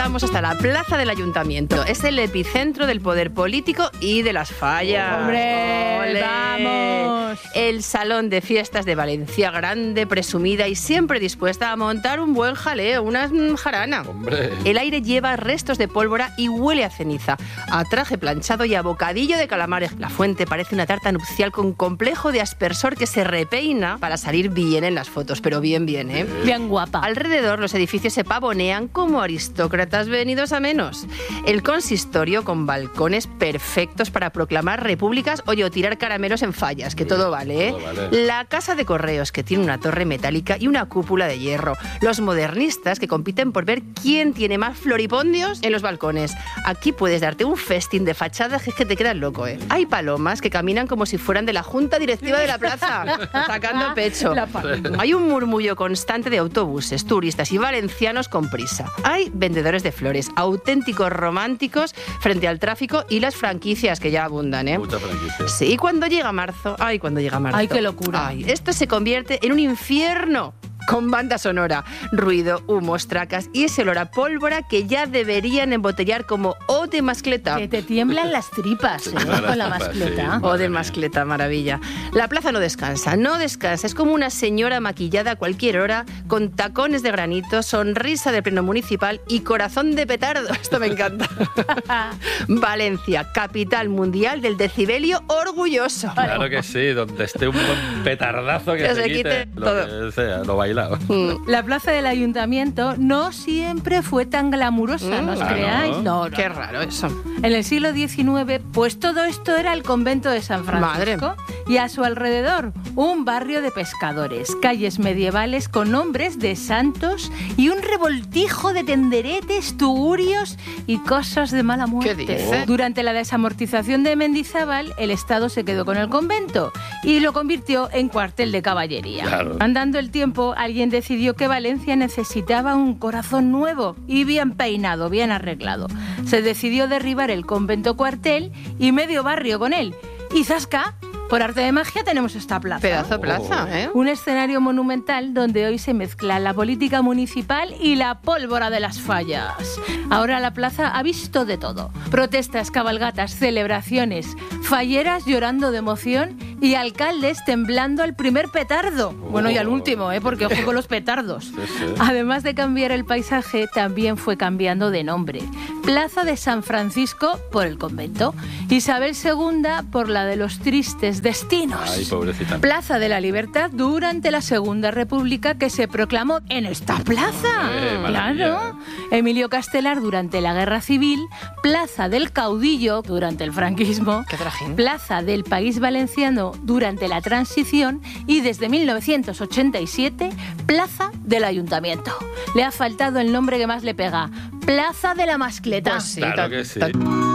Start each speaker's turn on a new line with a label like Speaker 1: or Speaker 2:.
Speaker 1: vamos hasta la plaza del Ayuntamiento. Es el epicentro del poder político y de las fallas.
Speaker 2: ¡Hombre,
Speaker 1: ¡Ole!
Speaker 2: vamos!
Speaker 1: El salón de fiestas de Valencia, grande, presumida y siempre dispuesta a montar un buen jaleo, una jarana.
Speaker 3: ¡Hombre!
Speaker 1: El aire lleva restos de pólvora y huele a ceniza, a traje planchado y a bocadillo de calamares. La fuente parece una tarta nupcial con complejo de aspersor que se repeina para salir bien en las fotos, pero bien, ¿eh?
Speaker 2: Bien guapa.
Speaker 1: Alrededor los edificios se pavonean como aristócratas venidos a menos. El consistorio con balcones perfectos para proclamar repúblicas o tirar caramelos en fallas, que todo vale, ¿eh?
Speaker 3: Todo vale.
Speaker 1: La casa de correos, que tiene una torre metálica y una cúpula de hierro. Los modernistas, que compiten por ver quién tiene más floripondios en los balcones. Aquí puedes darte un festín de fachadas que es que te quedas loco, ¿eh? Hay palomas que caminan como si fueran de la junta directiva de la plaza, sacando pecho. Hay un murmullo constante de autobuses, turistas y valencianos con prisa. Hay vendedores de flores, auténticos románticos frente al tráfico y las franquicias que ya abundan, ¿eh?
Speaker 3: Mucha franquicia.
Speaker 1: Sí, y cuando llega marzo, cuando llega marzo.
Speaker 2: ¡Ay, qué locura!
Speaker 1: Esto se convierte en un infierno. Con banda sonora, ruido, humos, tracas y ese olor a pólvora que ya deberían embotellar como O de mascleta.
Speaker 2: Que te tiemblan las tripas, ¿eh? Con la mascleta.
Speaker 3: Sí.
Speaker 1: O de mascleta, maravilla. La plaza no descansa. Es como una señora maquillada a cualquier hora, con tacones de granito, sonrisa de pleno municipal y corazón de petardo. Esto me encanta. Valencia, capital mundial del decibelio orgulloso.
Speaker 3: Claro que sí, donde esté un buen petardazo que se quite lo
Speaker 1: todo.
Speaker 3: que sea, lo bailado.
Speaker 2: La plaza del Ayuntamiento no siempre fue tan glamurosa, ¿no os creáis?
Speaker 3: ¿no?
Speaker 1: Qué raro eso.
Speaker 2: En el siglo XIX, pues todo esto era el convento de San Francisco. Y a su alrededor, un barrio de pescadores, calles medievales con nombres de santos y un revoltijo de tenderetes, tugurios y cosas de mala muerte.
Speaker 1: ¿Qué dice?
Speaker 2: Durante la desamortización de Mendizábal, el Estado se quedó con el convento y lo convirtió en cuartel de caballería.
Speaker 3: Claro.
Speaker 2: Andando el tiempo, alguien decidió que Valencia necesitaba un corazón nuevo y bien peinado, bien arreglado. Se decidió derribar el convento cuartel y medio barrio con él. Y ¡zasca! Por arte de magia tenemos esta plaza.
Speaker 1: Pedazo de plaza, ¿eh?
Speaker 2: Un escenario monumental donde hoy se mezcla la política municipal y la pólvora de las fallas. Ahora la plaza ha visto de todo. Protestas, cabalgatas, celebraciones, falleras llorando de emoción y alcaldes temblando al primer petardo. Bueno, y al último, porque ojo con los petardos.
Speaker 3: Sí, sí.
Speaker 2: Además de cambiar el paisaje, también fue cambiando de nombre. Plaza de San Francisco por el convento. Isabel II por la de los tristes destinos.
Speaker 3: Ay, pobrecita.
Speaker 2: Plaza de la Libertad durante la Segunda República, que se proclamó en esta plaza.
Speaker 3: maravilla.
Speaker 2: Claro. Emilio Castelar durante la Guerra Civil. Plaza del Caudillo durante el franquismo.
Speaker 1: Qué trajín.
Speaker 2: Plaza del País Valenciano durante la Transición y desde 1987, Plaza del Ayuntamiento. Le ha faltado el nombre que más le pega, Plaza de la Mascleta.
Speaker 1: Pues sí,
Speaker 3: Claro que sí.